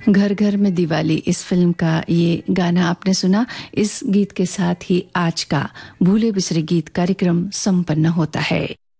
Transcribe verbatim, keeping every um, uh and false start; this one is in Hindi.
घर घर में दिवाली इस फिल्म का ये गाना आपने सुना। इस गीत के साथ ही आज का भूले बिसरे गीत कार्यक्रम संपन्न होता है।